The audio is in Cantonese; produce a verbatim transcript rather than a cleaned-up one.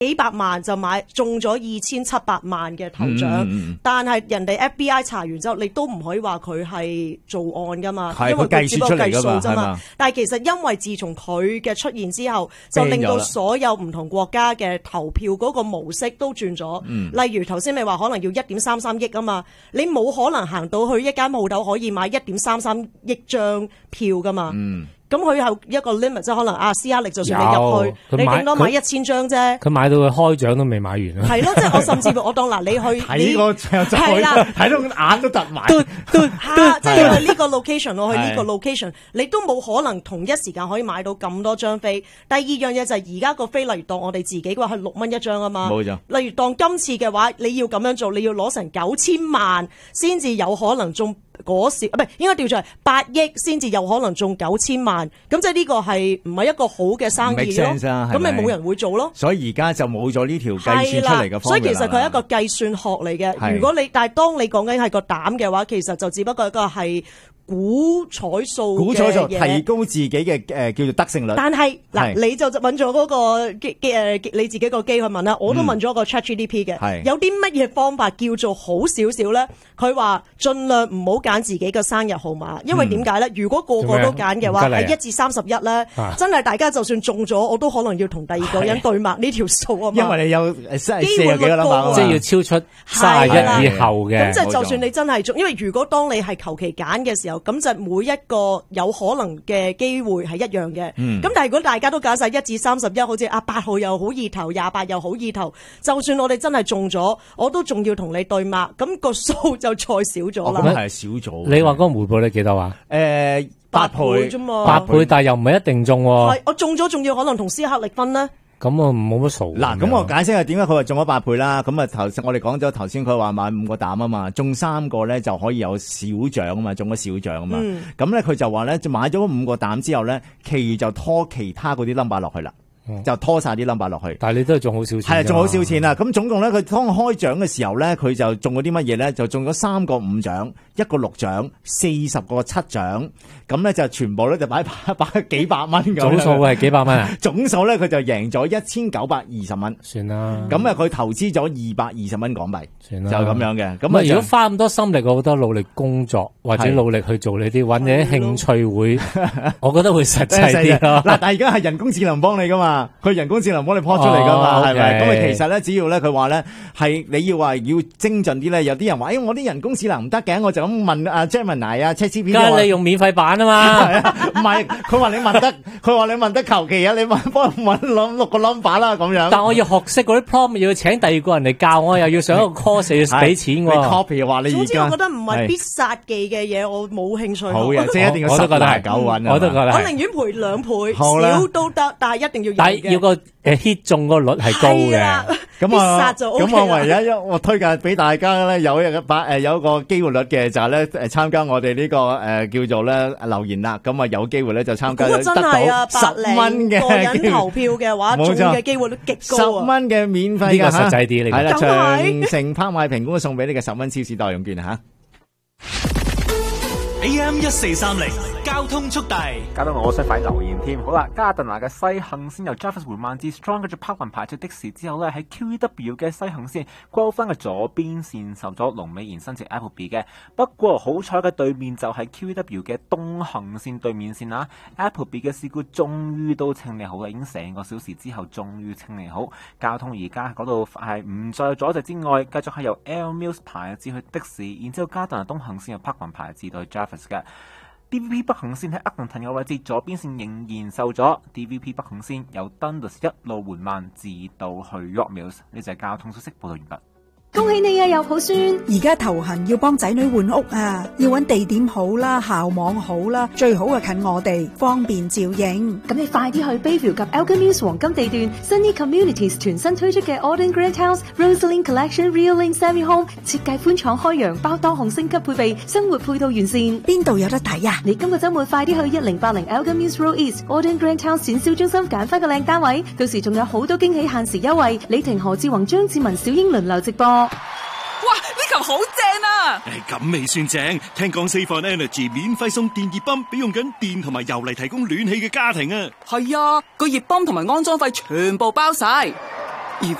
幾百萬就買中咗二千七百萬嘅頭獎，嗯嗯、但係人哋 F B I 查完之後，你都唔可以話佢係做案噶嘛，因為佢只不過計數啫嘛。但係其實因為自從佢嘅出現之後，就令到所有唔同國家嘅投票嗰個模式都轉咗。嗯、例如頭先你話可能要一點三三億啊嘛，你冇可能行到去一間鋪頭可以買一點三三億張票噶嘛。嗯咁佢有一個 limit， 即係可能阿斯克力就算你入去，你頂多買一千張啫。佢買到佢開獎都未買完啊！係咯，即係我甚至乎我當嗱，你去睇個係啦，睇到眼都突埋。 對對嚇，即係去呢個 location， 我去呢個 location， 你都冇可能同一時間可以買到咁多張飛。第二樣嘢就係而家個飛，例如當我哋自己嘅話係六蚊一張啊嘛。冇錯。例如當今次嘅話，你要咁樣做，你要攞成九千萬先至有可能中。嗰時啊，唔係應該調轉係八億先至有可能中九千萬，咁即係呢個係唔係一個好嘅生意咯？咁咪冇人會做咯。 所以而家就冇咗呢條計算出嚟嘅方法。 所以其實佢係一個計算學嚟嘅。如果你但係當你講緊係個膽嘅話，其實就只不過一個係估彩數估彩數提高自己嘅誒、呃、叫做得勝率。 但係嗱，你就揾咗嗰個機機誒你自己個機去問啦，我都問咗個 ChatGPT 嘅，嗯、有啲乜嘢方法叫做好少少咧？佢話盡量唔好揀自己嘅生日號碼，因為點解咧？如果個個都揀嘅話，係一至三十一咧，真係大家就算中咗，我都可能要同第二個人對碼呢條數啊嘛。 因為你有四十幾個啦嘛， 即係要超出三十一以後嘅。 咁即係就算你真係中，因為如果當你係求其揀嘅時候，咁就每一個有可能嘅機會係一樣嘅。咁、嗯、但係如果大家都揀晒一至三十一，好似啊八號又好意頭，廿八又好意頭，就算我哋真係中咗，我都仲要同你對碼，咁、個數就再少咗啦。 咁係少咗。 你話嗰個回報率幾多啊？ 誒、呃，八倍啫嘛。 八倍，但係又唔係一定中喎。 係我中咗，仲要可能同斯克力分咧。 咁啊，冇乜數。 嗱，咁我解釋下點解佢話中咗八倍啦。咁啊，頭先我哋講咗頭先，佢話買五個膽啊嘛，中三個咧就可以有小獎啊嘛，中咗小獎啊嘛。咁咧佢就話咧，就買咗五個膽之後咧，其餘就拖其他嗰啲 number 落去啦。就拖晒啲 number 落去， 但係你都係中好少錢， 係中好少錢啦。咁總共咧，佢當開獎嘅時候咧，佢就中咗啲乜嘢咧？就中咗三個五獎，一個六獎，四十個七獎。咁咧就全部咧就擺擺擺幾百蚊咁。 總數係幾百蚊啊？ 總數咧佢就贏咗一千九百二十蚊。 算啦。咁啊，佢投資咗二百二十蚊港幣。算啦。就咁樣嘅。咁啊， 如果花咁多心力，好多努力工作或者努力去做呢啲，揾啲興趣會，我覺得會實際啲咯。 嗱，但係而家係人工智能幫你噶嘛？佢人工智能幫你 po 出嚟噶嘛，係咪？咁啊，其實咧，只要咧，佢話咧，係你要話要精進啲咧，有啲人話，誒，我啲人工智能唔得嘅，我就咁問阿 Gemini 啊 ChatGPT。梗係你用免費版啊嘛， 唔係，佢話你問得，佢話你問得求其啊，你問幫揾諗六個 number 啦咁樣。 但我要學識嗰啲 prompt，要請第二個人嚟教我，又要上一個 course，要俾錢喎。 你 copy 話你而家。總之，我覺得唔係必殺技嘅嘢，我冇興趣。 好嘅，即係一定要十拿九穩啊！ 我都覺得， 我寧願賠兩倍，少都得，但係一定要贏嘅。 要個誒 hit 中個率係高嘅， 咁啊，咁我唯一一我推介俾大家咧，有一個把誒有一個機會率嘅就係咧誒參加我哋呢個誒叫做咧留言啦，咁啊有機會咧就參加得到十蚊嘅個人投票嘅話，中嘅機會率極高啊！ 十蚊嘅免費嘅， 呢個實際啲， 係啦，長城拍賣評估送俾你嘅十蚊超市代用券吓。 A M 一四三零交通速遞， 搞到我想快留言添。好啦，加特拿嘅西行線由 Jeffers 回慢至 Stronger 嘅柏雲排出的士之後咧，喺 Q E W 嘅西行線過翻嘅左邊線受咗龍尾延伸至 Appleby 嘅。不過好彩嘅對面就係 Q E W 嘅東行線對面線啦。Appleby 嘅事故終於都清理好啦，已經成個小時之後終於清理好。交通而家嗰度係唔再阻滯之外，繼續係由 L Mills 排至去的士，然之後加特拿東行線由柏雲排至到 Jeffers 嘅。D V P 北行線喺厄頓騰嘅位置，左邊線仍然受阻。D V P 北行線由 Dundas 一路緩慢至到去 York Mills。呢就係交通消息報道完畢。 恭喜你啊，有抱孫！而家頭痕要幫仔女換屋啊，要揾地點好啦，校網好啦，最好係近我哋，方便照應。 咁你快啲去 Bayview 及 Elgin Mills 黃金地段 Sunny Communities 全新推出嘅 Auden Grand House Rosalind Collection Real Link Semi Home， 設計寬敞開揚，包多項升級配備，生活配套完善。 邊度有得睇啊？ 你今個週末快啲去一零八零 Elgin Mills Road East Auden Grand House 展銷中心揀翻個靚單位，到時仲有好多驚喜限時優惠。李婷、何志宏、張志文、小英輪流直播。 哇！呢球好正啊！ 誒，咁未算正，聽講 Save on Energy 免費送電熱泵俾用緊電同埋油嚟提供暖氣嘅家庭啊！ 係啊，個熱泵同埋安裝費全部包晒。